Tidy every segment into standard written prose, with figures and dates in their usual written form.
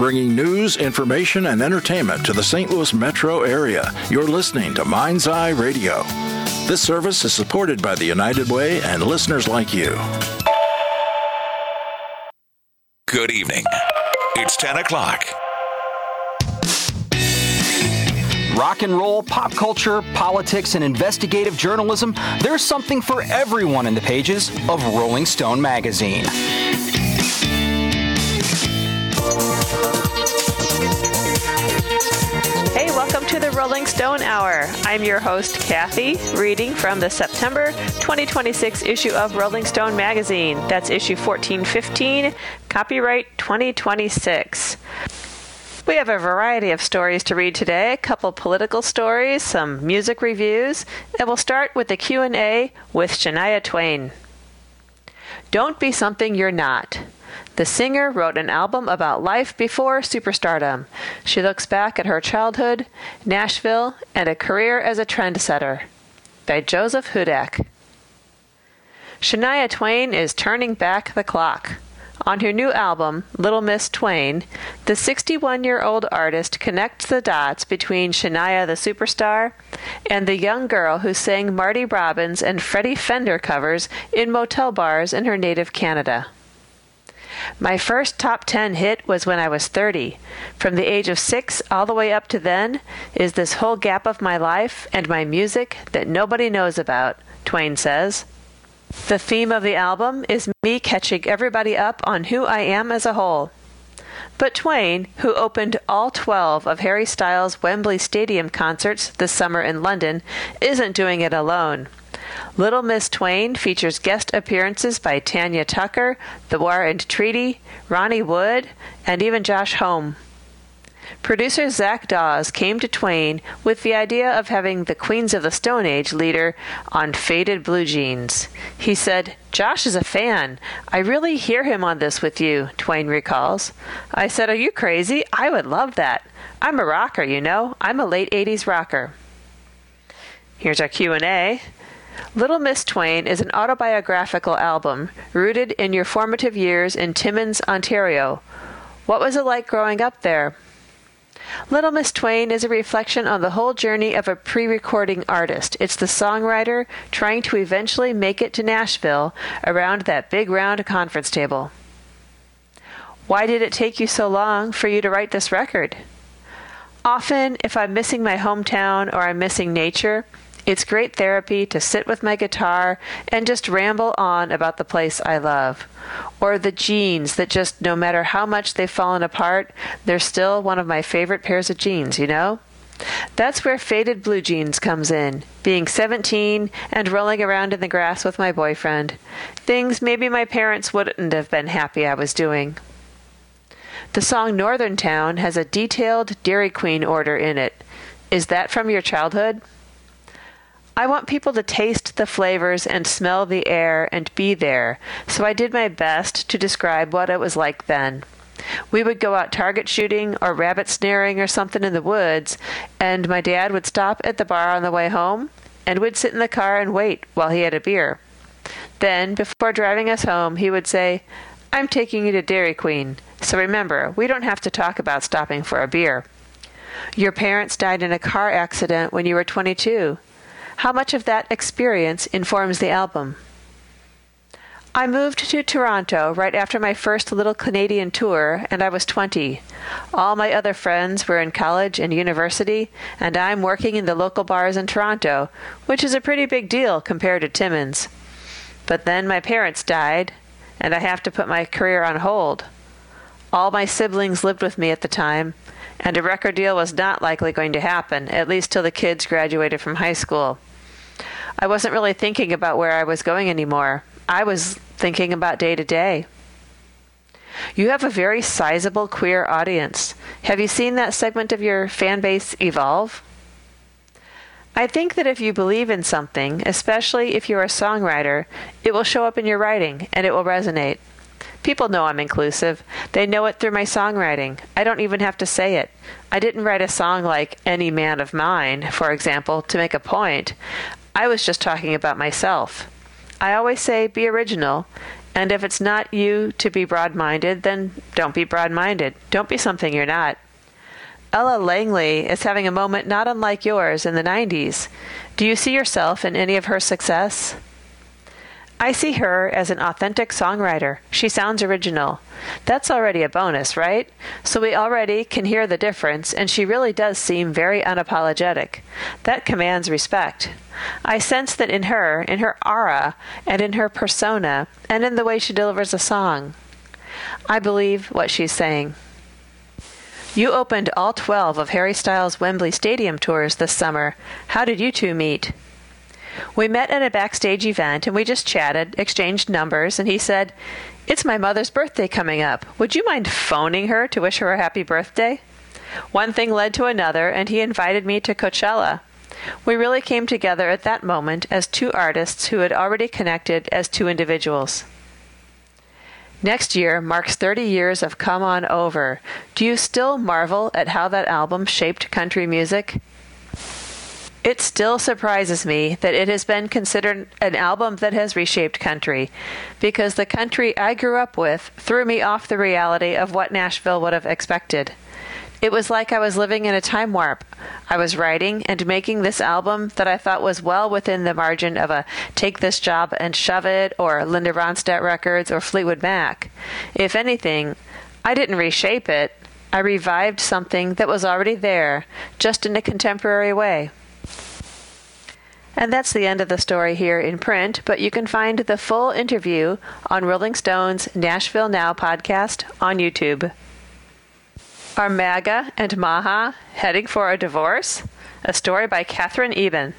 bringing news, information, and entertainment to the St. Louis metro area. You're listening to Mind's Eye Radio. This service is supported by the United Way and listeners like you. Good evening. It's 10 o'clock. Rock and roll, pop culture, politics, and investigative journalism, there's something for everyone in the pages of Rolling Stone magazine. Hey, welcome to the Rolling Stone Hour. I'm your host, Kathy, reading from the September 2026 issue of Rolling Stone magazine. That's issue 1415, copyright 2026. We have a variety of stories to read today, a couple political stories, some music reviews, and we'll start with the Q&A with Shania Twain. Don't be something you're not. The singer wrote an album about life before superstardom. She looks back at her childhood, Nashville, and a career as a trendsetter. By Joseph Hudak. Shania Twain is turning back the clock. On her new album, Little Miss Twain, the 61-year-old artist connects the dots between Shania the superstar and the young girl who sang Marty Robbins and Freddie Fender covers in motel bars in her native Canada. My first top 10 hit was when I was 30. From the age of 6 all the way up to then is this whole gap of my life and my music that nobody knows about, Twain says. The theme of the album is me catching everybody up on who I am as a whole. But Twain, who opened all 12 of Harry Styles' Wembley Stadium concerts this summer in London, isn't doing it alone. Little Miss Twain features guest appearances by Tanya Tucker, The War and Treaty, Ronnie Wood, and even Josh Homme. Producer Zach Dawes came to Twain with the idea of having the Queens of the Stone Age leader on faded blue jeans. He said, "Josh is a fan. I really hear him on this with you," Twain recalls. I said, "Are you crazy? I would love that. I'm a rocker, you know. I'm a late 80s rocker." Here's our Q&A. Little Miss Twain is an autobiographical album rooted in your formative years in Timmins, Ontario. What was it like growing up there? Little Miss Twain is a reflection on the whole journey of a pre-recording artist. It's the songwriter trying to eventually make it to Nashville around that big round conference table. Why did it take you so long for you to write this record? Often, if I'm missing my hometown or I'm missing nature, it's great therapy to sit with my guitar and just ramble on about the place I love. Or the jeans that just, no matter how much they've fallen apart, they're still one of my favorite pairs of jeans, you know? That's where Faded Blue Jeans comes in, being 17 and rolling around in the grass with my boyfriend. Things maybe my parents wouldn't have been happy I was doing. The song Northern Town has a detailed Dairy Queen order in it. Is that from your childhood? I want people to taste the flavors and smell the air and be there, so I did my best to describe what it was like then. We would go out target shooting or rabbit snaring or something in the woods, and my dad would stop at the bar on the way home, and we'd sit in the car and wait while he had a beer. Then, before driving us home, he would say, "I'm taking you to Dairy Queen, so remember, we don't have to talk about stopping for a beer." Your parents died in a car accident when you were 22. How much of that experience informs the album? I moved to Toronto right after my first little Canadian tour, and I was 20. All my other friends were in college and university, and I'm working in the local bars in Toronto, which is a pretty big deal compared to Timmins. But then my parents died, and I have to put my career on hold. All my siblings lived with me at the time, and a record deal was not likely going to happen, at least till the kids graduated from high school. I wasn't really thinking about where I was going anymore. I was thinking about day to day. You have a very sizable queer audience. Have you seen that segment of your fan base evolve? I think that if you believe in something, especially if you're a songwriter, it will show up in your writing and it will resonate. People know I'm inclusive. They know it through my songwriting. I don't even have to say it. I didn't write a song like Any Man of Mine, for example, to make a point. I was just talking about myself. I always say be original, And if it's not you to be broad-minded, then don't be broad-minded. Don't be something you're not. Ella Langley is having a moment not unlike yours in the 90s. Do you see yourself in any of her success? I see her as an authentic songwriter. She sounds original. That's already a bonus, right? So we already can hear the difference, and she really does seem very unapologetic. That commands respect. I sense that in her aura, and in her persona, and in the way she delivers a song. I believe what she's saying. You opened all 12 of Harry Styles' Wembley Stadium tours this summer. How did you two meet? We met at a backstage event and we just chatted, exchanged numbers, and he said, "It's my mother's birthday coming up. Would you mind phoning her to wish her a happy birthday?" One thing led to another, and he invited me to Coachella. We really came together at that moment as two artists who had already connected as two individuals. Next year marks 30 years of Come On Over. Do you still marvel at how that album shaped country music? It still surprises me that it has been considered an album that has reshaped country, because the country I grew up with threw me off the reality of what Nashville would have expected. It was like I was living in a time warp. I was writing and making this album that I thought was well within the margin of a Take This Job and Shove It or Linda Ronstadt Records or Fleetwood Mac. If anything, I didn't reshape it. I revived something that was already there, just in a contemporary way. And that's the end of the story here in print, but you can find the full interview on Rolling Stone's Nashville Now podcast on YouTube. Are MAGA and Maha heading for a divorce? A story by Catherine Eben.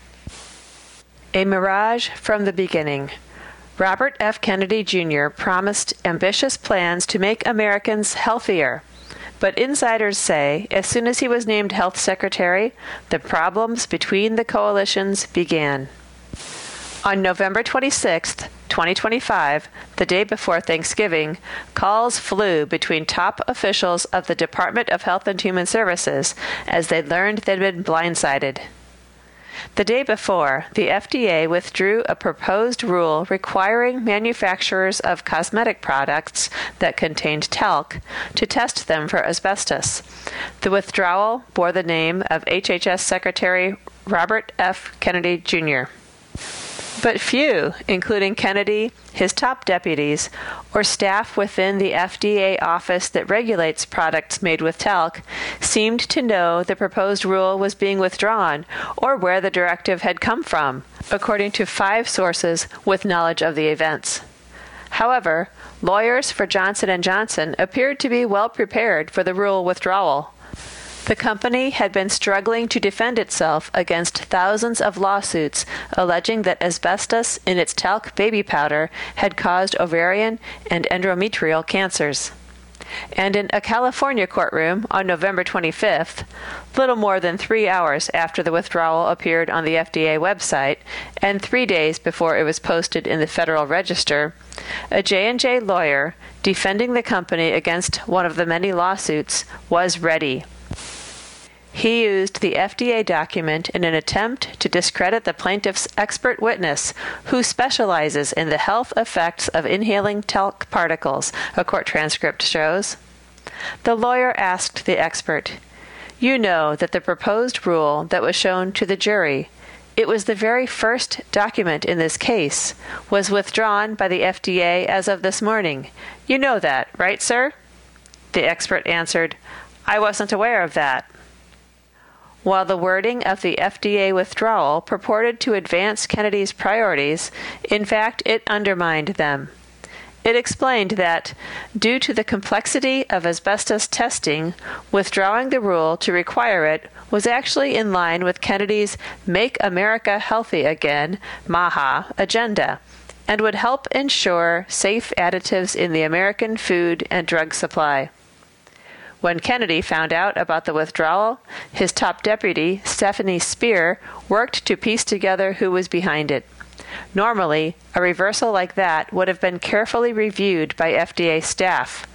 A mirage from the beginning. Robert F. Kennedy Jr. promised ambitious plans to make Americans healthier. But insiders say, as soon as he was named health secretary, the problems between the coalitions began. On November 26, 2025, the day before Thanksgiving, calls flew between top officials of the Department of Health and Human Services as they learned they'd been blindsided. The day before, the FDA withdrew a proposed rule requiring manufacturers of cosmetic products that contained talc to test them for asbestos. The withdrawal bore the name of HHS Secretary Robert F. Kennedy Jr. But few, including Kennedy, his top deputies, or staff within the FDA office that regulates products made with talc, seemed to know the proposed rule was being withdrawn or where the directive had come from, according to 5 sources with knowledge of the events. However, lawyers for Johnson & Johnson appeared to be well prepared for the rule withdrawal. The company had been struggling to defend itself against thousands of lawsuits alleging that asbestos in its talc baby powder had caused ovarian and endometrial cancers. And in a California courtroom on November 25th, little more than 3 hours after the withdrawal appeared on the FDA website and 3 days before it was posted in the Federal Register, a J&J lawyer defending the company against one of the many lawsuits was ready. He used the FDA document in an attempt to discredit the plaintiff's expert witness, who specializes in the health effects of inhaling talc particles, a court transcript shows. The lawyer asked the expert, "You know that the proposed rule that was shown to the jury, it was the very first document in this case, was withdrawn by the FDA as of this morning. You know that, right, sir?" The expert answered, "I wasn't aware of that." While the wording of the FDA withdrawal purported to advance Kennedy's priorities, in fact, it undermined them. It explained that, due to the complexity of asbestos testing, withdrawing the rule to require it was actually in line with Kennedy's Make America Healthy Again, MAHA, agenda, and would help ensure safe additives in the American food and drug supply. When Kennedy found out about the withdrawal, his top deputy, Stephanie Speer, worked to piece together who was behind it. Normally, a reversal like that would have been carefully reviewed by FDA staff,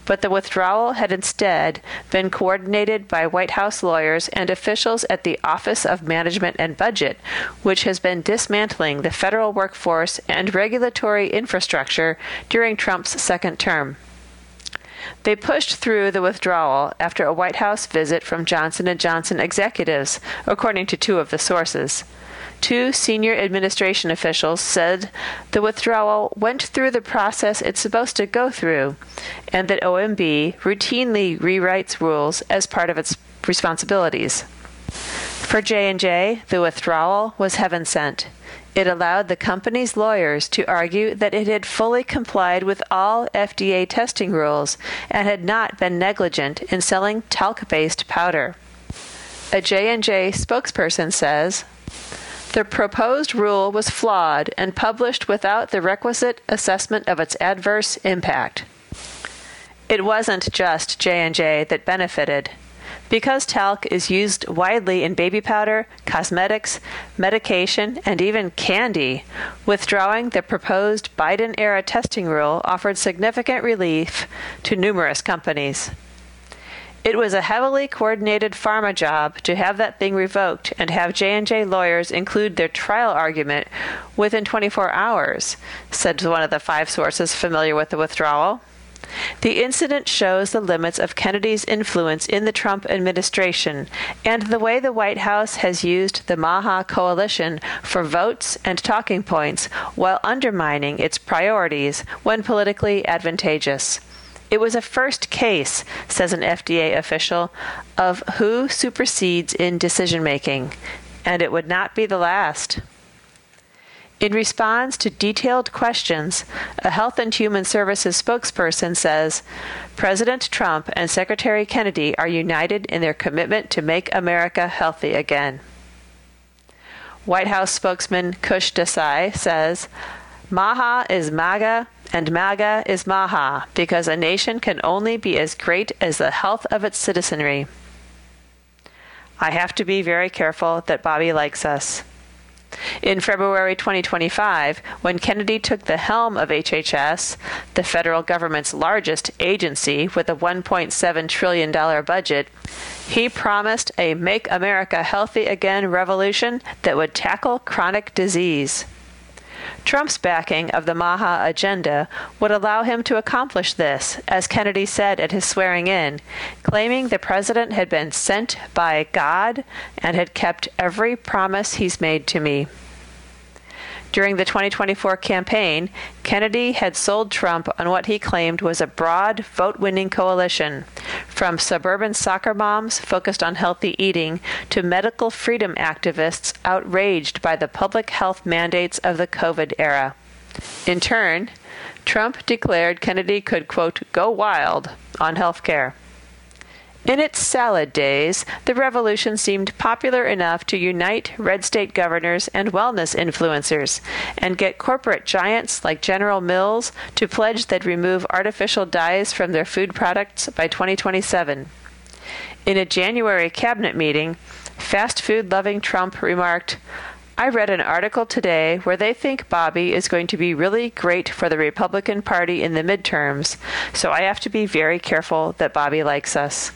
but the withdrawal had instead been coordinated by White House lawyers and officials at the Office of Management and Budget, which has been dismantling the federal workforce and regulatory infrastructure during Trump's second term. They pushed through the withdrawal after a White House visit from Johnson & Johnson executives, according to two of the sources. Two senior administration officials said the withdrawal went through the process it's supposed to go through, and that OMB routinely rewrites rules as part of its responsibilities. For J&J, the withdrawal was heaven sent. It allowed the company's lawyers to argue that it had fully complied with all FDA testing rules and had not been negligent in selling talc-based powder. A J&J spokesperson says, "The proposed rule was flawed and published without the requisite assessment of its adverse impact." It wasn't just J&J that benefited. Because talc is used widely in baby powder, cosmetics, medication, and even candy, withdrawing the proposed Biden-era testing rule offered significant relief to numerous companies. It was a heavily coordinated pharma job to have that thing revoked and have J&J lawyers include their trial argument within 24 hours, said one of the 5 sources familiar with the withdrawal. The incident shows the limits of Kennedy's influence in the Trump administration and the way the White House has used the MAHA coalition for votes and talking points while undermining its priorities when politically advantageous. It was a first case, says an FDA official, of who supersedes in decision-making, and it would not be the last. In response to detailed questions, a Health and Human Services spokesperson says, "President Trump and Secretary Kennedy are united in their commitment to make America healthy again." White House spokesman Kush Desai says, "MAHA is MAGA and MAGA is MAHA because a nation can only be as great as the health of its citizenry." I have to be very careful that Bobby likes us. In February 2025, when Kennedy took the helm of HHS, the federal government's largest agency with a $1.7 trillion budget, he promised a Make America Healthy Again revolution that would tackle chronic disease. Trump's backing of the MAHA agenda would allow him to accomplish this, as Kennedy said at his swearing-in, claiming the president had been sent by God and had kept every promise he's made to me. During the 2024 campaign, Kennedy had sold Trump on what he claimed was a broad vote-winning coalition, from suburban soccer moms focused on healthy eating to medical freedom activists outraged by the public health mandates of the COVID era. In turn, Trump declared Kennedy could, quote, "go wild" on health care. In its salad days, the revolution seemed popular enough to unite red state governors and wellness influencers and get corporate giants like General Mills to pledge they'd remove artificial dyes from their food products by 2027. In a January cabinet meeting, fast food-loving Trump remarked, "I read an article today where they think Bobby is going to be really great for the Republican Party in the midterms, so I have to be very careful that Bobby likes us."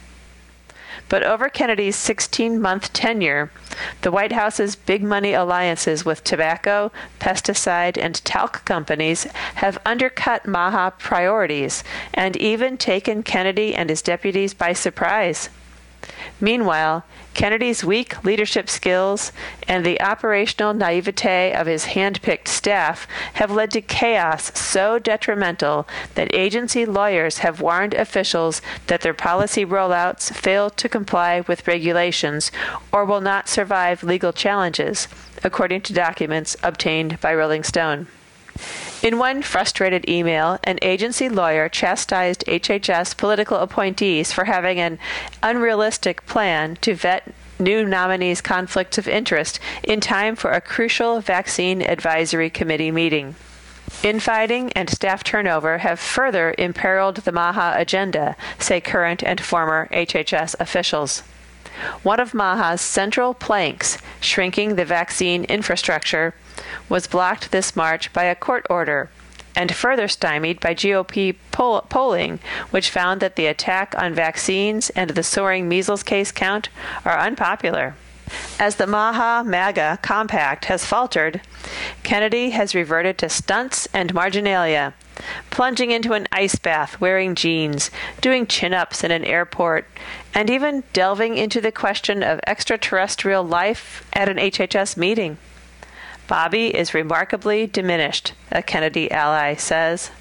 But over Kennedy's 16-month tenure, the White House's big-money alliances with tobacco, pesticide, and talc companies have undercut MAHA priorities and even taken Kennedy and his deputies by surprise. Meanwhile, Kennedy's weak leadership skills and the operational naivete of his hand-picked staff have led to chaos so detrimental that agency lawyers have warned officials that their policy rollouts fail to comply with regulations or will not survive legal challenges, according to documents obtained by Rolling Stone. In one frustrated email, an agency lawyer chastised HHS political appointees for having an unrealistic plan to vet new nominees' conflicts of interest in time for a crucial vaccine advisory committee meeting. Infighting and staff turnover have further imperiled the MAHA agenda, say current and former HHS officials. One of MAHA's central planks, shrinking the vaccine infrastructure, was blocked this March by a court order, and further stymied by GOP polling, which found that the attack on vaccines and the soaring measles case count are unpopular. As the Maha-MAGA compact has faltered, Kennedy has reverted to stunts and marginalia, plunging into an ice bath wearing jeans, doing chin-ups in an airport, and even delving into the question of extraterrestrial life at an HHS meeting. Bobby is remarkably diminished, a Kennedy ally says.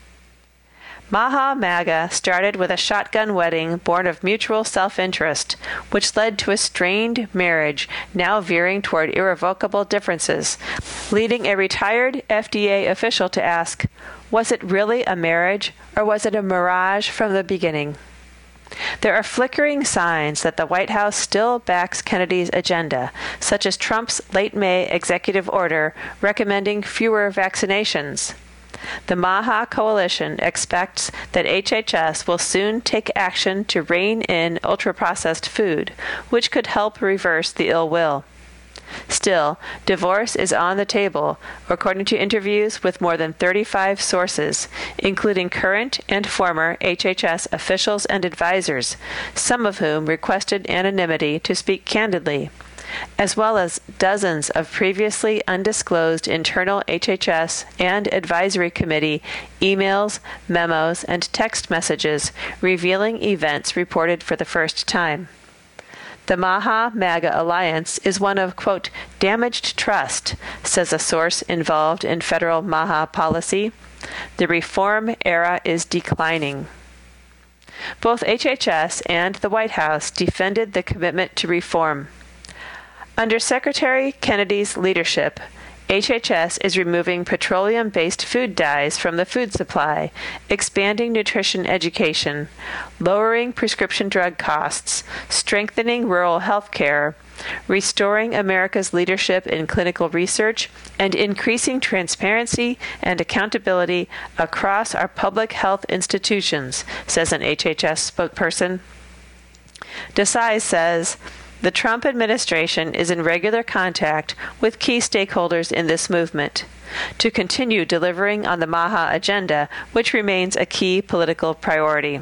Maha-MAGA started with a shotgun wedding born of mutual self-interest, which led to a strained marriage now veering toward irrevocable differences, leading a retired FDA official to ask, was it really a marriage, or was it a mirage from the beginning? There are flickering signs that the White House still backs Kennedy's agenda, such as Trump's late May executive order recommending fewer vaccinations. The Maha Coalition expects that HHS will soon take action to rein in ultra-processed food, which could help reverse the ill will. Still, divorce is on the table, according to interviews with more than 35 sources, including current and former HHS officials and advisors, some of whom requested anonymity to speak candidly, as well as dozens of previously undisclosed internal HHS and advisory committee emails, memos, and text messages revealing events reported for the first time. The Maha-MAGA alliance is one of, quote, damaged trust, says a source involved in federal Maha policy. The reform era is declining. Both HHS and the White House defended the commitment to reform. Under Secretary Kennedy's leadership, HHS is removing petroleum-based food dyes from the food supply, expanding nutrition education, lowering prescription drug costs, strengthening rural health care, restoring America's leadership in clinical research, and increasing transparency and accountability across our public health institutions, says an HHS spokesperson. Desai says, the Trump administration is in regular contact with key stakeholders in this movement to continue delivering on the Maha agenda, which remains a key political priority.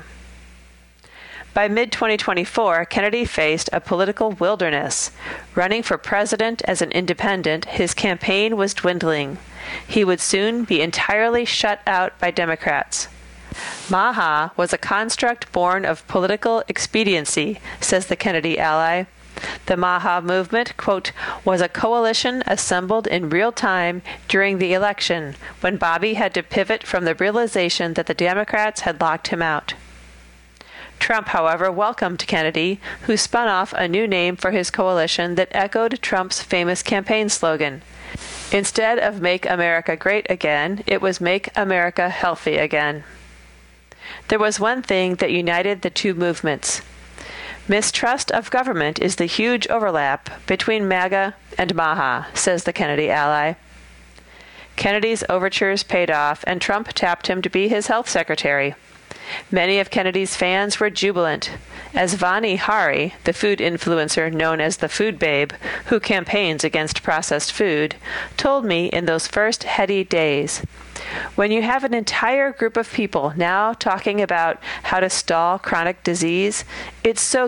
By mid-2024, Kennedy faced a political wilderness. Running for president as an independent, his campaign was dwindling. He would soon be entirely shut out by Democrats. Maha was a construct born of political expediency, says the Kennedy ally. The Maha movement, quote, was a coalition assembled in real time during the election when Bobby had to pivot from the realization that the Democrats had locked him out. Trump, however, welcomed Kennedy, who spun off a new name for his coalition that echoed Trump's famous campaign slogan. Instead of Make America Great Again, it was Make America Healthy Again. There was one thing that united the two movements. Mistrust of government is the huge overlap between MAGA and Maha, says the Kennedy ally. Kennedy's overtures paid off, and Trump tapped him to be his health secretary. Many of Kennedy's fans were jubilant, as Vani Hari, the food influencer known as the Food Babe, who campaigns against processed food, told me in those first heady days. When you have an entire group of people now talking about how to stall chronic disease, it's so